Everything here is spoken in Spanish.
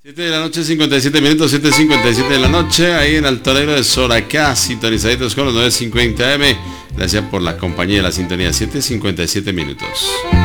7 de la noche, 57 minutos, 7:57 de la noche, ahí en Alto Alegre de Soracá, sintonizaditos con los 950M. Gracias por la compañía de la sintonía, 7:57 minutos.